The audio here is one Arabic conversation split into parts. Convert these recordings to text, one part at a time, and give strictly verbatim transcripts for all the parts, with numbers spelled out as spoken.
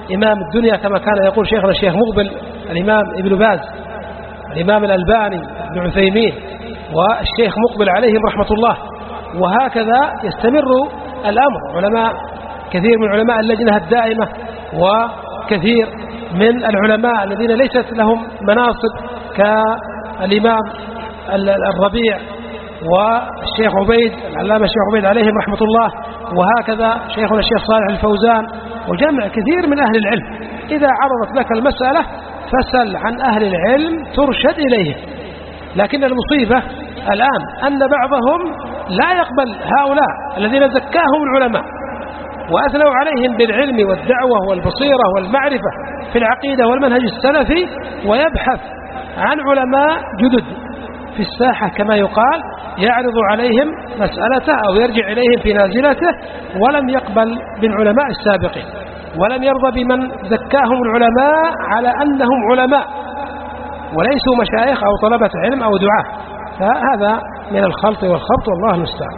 إمام الدنيا كما كان يقول شيخنا الشيخ مقبل، الإمام ابن باز، الإمام الألباني، ابن عثيمين، والشيخ مقبل عليهم رحمة الله. وهكذا يستمر الأمر. علماء كثير من علماء اللجنة الدائمة وكثير من العلماء الذين ليست لهم مناصب كالإمام الربيع والشيخ عبيد، العلامة الشيخ عبيد عليهم رحمة الله، وهكذا شيخنا الشيخ صالح الفوزان وجمع كثير من أهل العلم. إذا عرضت لك المسألة فسل عن أهل العلم ترشد إليه. لكن المصيبة الآن أن بعضهم لا يقبل هؤلاء الذين زكاهم العلماء وأثنوا عليهم بالعلم والدعوة والبصيرة والمعرفة في العقيدة والمنهج السلفي، ويبحث عن علماء جدد في الساحة كما يقال، يعرض عليهم مسألته أو يرجع إليهم في نازلته، ولم يقبل بالعلماء السابقين، ولم يرضى بمن زكاهم العلماء على أنهم علماء وليسوا مشايخ أو طلبة علم أو دعاة. فهذا من الخلط والخبط والله المستعان.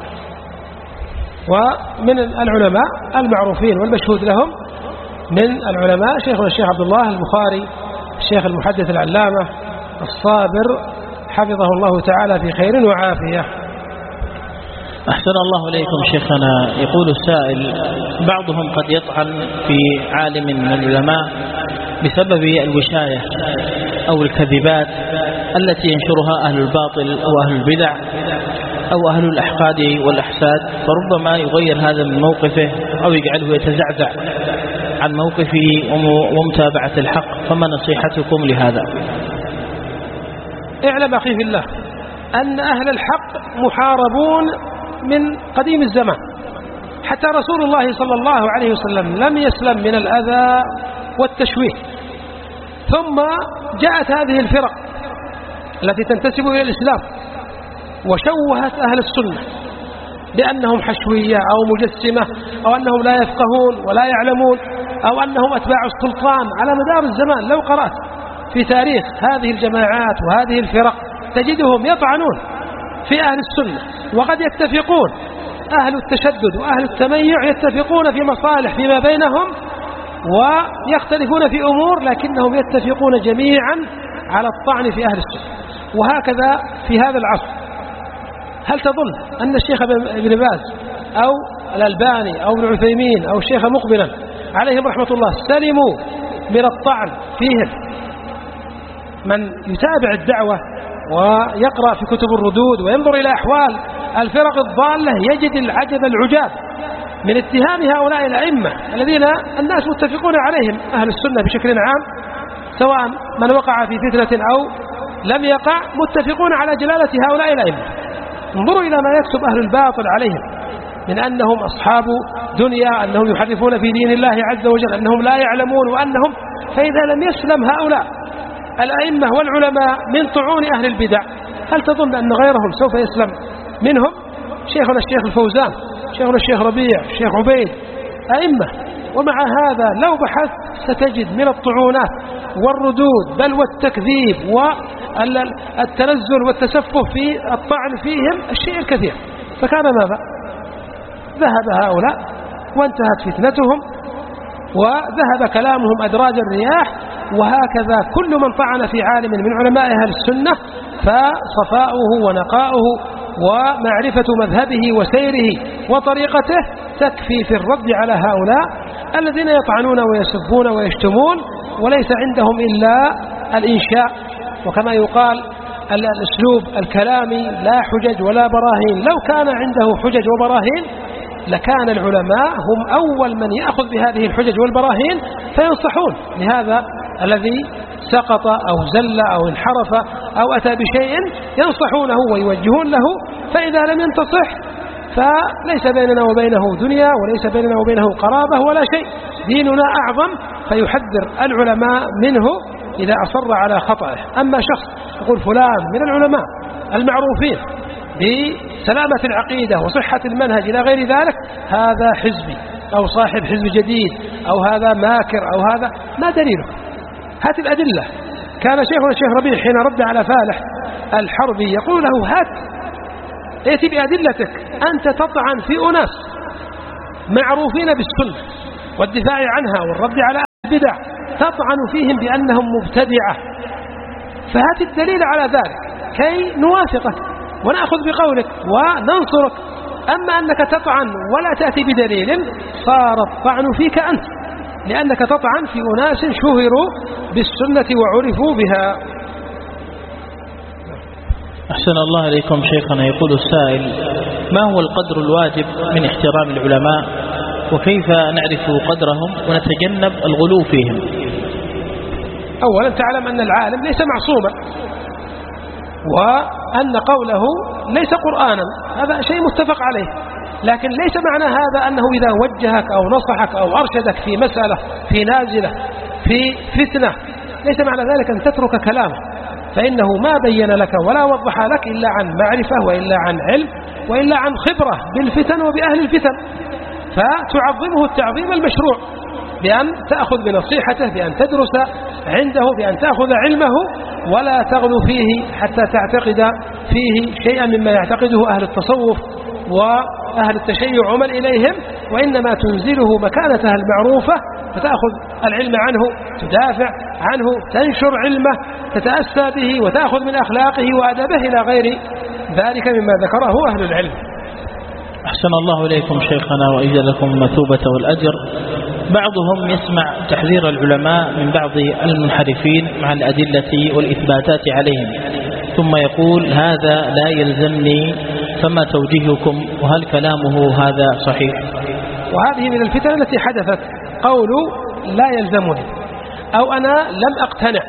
ومن العلماء المعروفين والمشهود لهم من العلماء شيخنا الشيخ عبد الله البخاري، الشيخ المحدث العلامة الصابر حفظه الله تعالى في خير وعافية. أحسن الله إليكم شيخنا. يقول السائل: بعضهم قد يطعن في عالم من العلماء بسبب الوشاية أو الكذبات التي ينشرها أهل الباطل أو أهل البدع أو أهل الأحقاد والأحساد، فربما يغير هذا من موقفه أو يجعله يتزعزع عن موقفه ومتابعة الحق، فما نصيحتكم لهذا؟ اعلم أخي في الله أن أهل الحق محاربون من قديم الزمان، حتى رسول الله صلى الله عليه وسلم لم يسلم من الأذى والتشويه. ثم جاءت هذه الفرق التي تنتسب إلى الإسلام وشوهت أهل السنة بأنهم حشوية أو مجسمة أو أنهم لا يفقهون ولا يعلمون أو أنهم أتباع السلطان. على مدار الزمان لو قرأت في تاريخ هذه الجماعات وهذه الفرق تجدهم يطعنون في أهل السنة، وقد يتفقون أهل التشدد وأهل التميع يتفقون في مصالح فيما بينهم ويختلفون في أمور، لكنهم يتفقون جميعا على الطعن في أهل السنة. وهكذا في هذا العصر. هل تظن أن الشيخ ابن باز أو الألباني أو ابن عثيمين أو الشيخ مقبلا عليهم رحمة الله سلموا من الطعن فيهم؟ من يتابع الدعوة ويقرأ في كتب الردود وينظر إلى أحوال الفرق الضالة يجد العجب العجاب من اتهام هؤلاء الأئمة الذين الناس متفقون عليهم أهل السنة بشكل عام، سواء من وقع في فتنة أو لم يقع، متفقون على جلالة هؤلاء الأئمة. انظروا إلى ما يكتب أهل الباطل عليهم من أنهم أصحاب دنيا، أنهم يحرفون في دين الله عز وجل، أنهم لا يعلمون، وأنهم فإذا لم يسلم هؤلاء الأئمة والعلماء من طعون أهل البدع، هل تظن أن غيرهم سوف يسلم منهم؟ شيخنا الشيخ الفوزان، شيخنا الشيخ ربيع، الشيخ عبيد، أئمة. ومع هذا لو بحثت ستجد من الطعونات والردود بل والتكذيب والتنزل والتسفه في الطعن فيهم الشيء الكثير. فكان ماذا؟ ذهب هؤلاء وانتهت فتنتهم وذهب كلامهم أدراج الرياح. وهكذا كل من طعن في عالم من علماء أهل السنة فصفاؤه ونقاؤه ومعرفة مذهبه وسيره وطريقته تكفي في الرد على هؤلاء الذين يطعنون ويسبون ويشتمون وليس عندهم إلا الإنشاء، وكما يقال الأسلوب الكلامي لا حجج ولا براهين. لو كان عنده حجج وبراهين لكان العلماء هم أول من يأخذ بهذه الحجج والبراهين فينصحون لهذا الذي سقط أو زل أو انحرف أو أتى بشيء، ينصحونه ويوجهون له. فإذا لم ينتصح فليس بيننا وبينه دنيا وليس بيننا وبينه قرابة ولا شيء، ديننا أعظم. فيحذر العلماء منه إذا أصر على خطأه. أما شخص يقول فلان من العلماء المعروفين بسلامة العقيدة وصحة المنهج إلى غير ذلك، هذا حزبي أو صاحب حزب جديد أو هذا ماكر أو هذا، ما دليله؟ هات الأدلة. كان شيخنا الشيخ ربيع حين رد على فالح الحربي يقول له هات ائتي بأدلتك، أنت تطعن في أناس معروفين بالسنة والدفاع عنها والرد على البدع تطعن فيهم بأنهم مبتدعة، فهات الدليل على ذلك كي نوافقك ونأخذ بقولك وننصرك. أما أنك تطعن ولا تأتي بدليل صار الطعن فيك أنت، لأنك تطعن في أناس شهروا بالسنة وعرفوا بها. أحسن الله إليكم شيخنا. يقول السائل: ما هو القدر الواجب من احترام العلماء، وكيف نعرف قدرهم ونتجنب الغلو فيهم؟ أولا تعلم أن العالم ليس معصوما، وأن قوله ليس قرآنا، هذا شيء متفق عليه، لكن ليس معنى هذا أنه إذا وجهك أو نصحك أو أرشدك في مسألة في نازلة في فتنة ليس معنى ذلك أن تترك كلامه، فإنه ما بين لك ولا وضح لك إلا عن معرفة وإلا عن علم وإلا عن خبرة بالفتن وبأهل الفتن، فتعظمه التعظيم المشروع بأن تأخذ بنصيحته، بأن تدرس عنده، بأن تأخذ علمه، ولا تغلو فيه حتى تعتقد فيه شيئا مما يعتقده أهل التصوف وأهل التشيع ومن إليهم، وإنما تنزله مكانتها المعروفة فتأخذ العلم عنه، تدافع عنه، تنشر علمه، تتأسى به وتأخذ من أخلاقه وأدبه إلى غير ذلك مما ذكره أهل العلم. أحسن الله إليكم شيخنا وإجزلكم المثوبة والأجر. بعضهم يسمع تحذير العلماء من بعض المنحرفين مع الأدلة والإثباتات عليهم، ثم يقول: هذا لا يلزمني، فما توجيهكم، وهل كلامه هذا صحيح؟ وهذه من الفتن التي حدثت، قول لا يلزمني أو أنا لم أقتنع،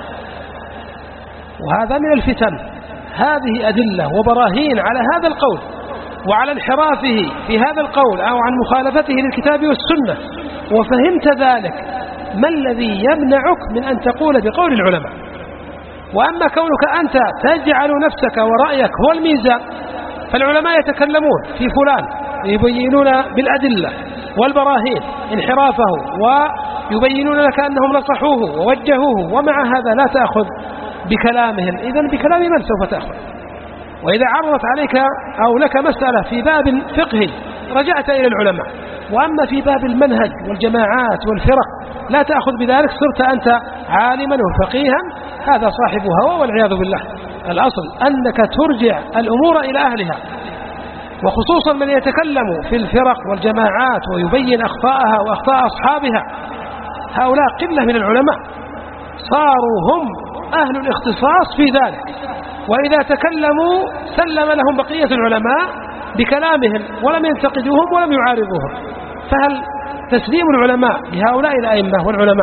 وهذا من الفتن. هذه أدلة وبراهين على هذا القول وعلى انحرافه في هذا القول أو عن مخالفته للكتاب والسنة، وفهمت ذلك، ما الذي يمنعك من أن تقول بقول العلماء؟ وأما كونك أنت تجعل نفسك ورأيك هو الميزان، فالعلماء يتكلمون في فلان يبينون بالأدلة والبراهين انحرافه ويبينون لك أنهم نصحوه ووجهوه، ومع هذا لا تأخذ بكلامهم. إذن بكلام من سوف تأخذ؟ وإذا عرضت عليك أو لك مسألة في باب فقهي رجعت إلى العلماء، وأما في باب المنهج والجماعات والفرق لا تأخذ بذلك، صرت أنت عالما وفقيها، هذا صاحب هوى والعياذ بالله. الأصل أنك ترجع الأمور إلى أهلها، وخصوصا من يتكلم في الفرق والجماعات ويبين أخطاءها وأخطاء أصحابها، هؤلاء قلة من العلماء، صاروا هم أهل الاختصاص في ذلك، وإذا تكلموا سلم لهم بقية العلماء بكلامهم ولم ينتقدوهم ولم يعارضوهم. فهل تسليم العلماء لهؤلاء الأئمة والعلماء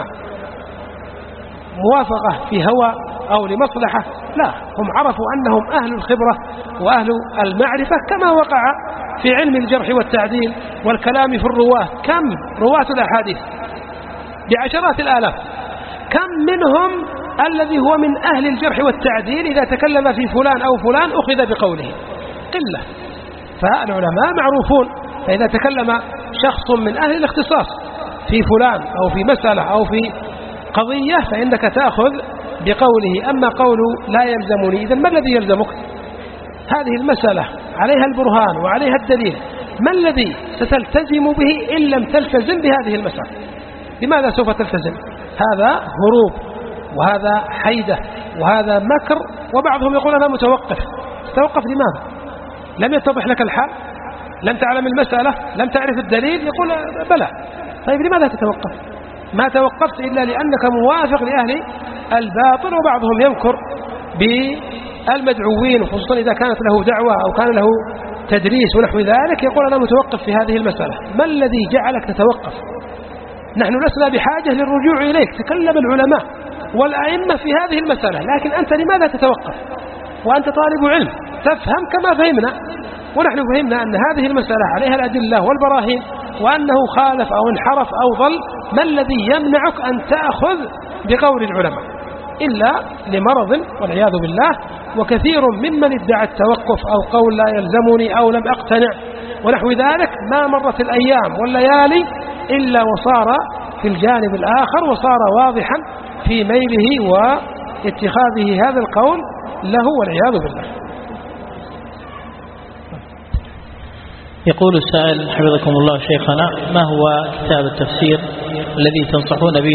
موافقة في هوى أو لمصلحة؟ لا، هم عرفوا أنهم أهل الخبرة وأهل المعرفة، كما وقع في علم الجرح والتعديل والكلام في الرواة. كم رواة الأحاديث بعشرات الآلاف، كم منهم الذي هو من أهل الجرح والتعديل إذا تكلم في فلان أو فلان أخذ بقوله؟ قلة. فالعلماء معروفون، فإذا تكلم شخص من أهل الاختصاص في فلان أو في مسألة أو في قضية فإنك تأخذ بقوله. أما قول لا يلزمني، إذن ما الذي يلزمك؟ هذه المسألة عليها البرهان وعليها الدليل، ما الذي ستلتزم به إن لم تلتزم بهذه المسألة؟ لماذا سوف تلتزم؟ هذا هروب، وهذا حيدة، وهذا مكر. وبعضهم يقول أنا متوقف. تتوقف لماذا؟ لم يتضح لك الحال؟ لم تعلم المسألة؟ لم تعرف الدليل؟ يقول بلى. طيب لماذا تتوقف؟ ما توقفت إلا لأنك موافق لأهل الباطل. وبعضهم ينكر بالمدعوين، خصوصا إذا كانت له دعوة أو كان له تدريس ونحو ذلك، يقول أنا متوقف في هذه المسألة. ما الذي جعلك تتوقف؟ نحن لسنا بحاجة للرجوع إليك، تكلم العلماء والأئمة في هذه المسألة، لكن أنت لماذا تتوقف وأنت طالب علم؟ تفهم كما فهمنا، ونحن فهمنا أن هذه المسألة عليها الأدلة والبراهين، وأنه خالف أو انحرف أو ضل. ما الذي يمنعك أن تأخذ بقول العلماء إلا لمرض والعياذ بالله؟ وكثير ممن ادعى التوقف أو قول لا يلزمني أو لم أقتنع ونحو ذلك ما مرت الأيام والليالي إلا وصار في الجانب الآخر، وصار واضحا في ميله واتخاذه هذا القول له والعياذ بالله. يقول السائل حفظكم الله شيخنا: ما هو كتاب التفسير الذي تنصحون به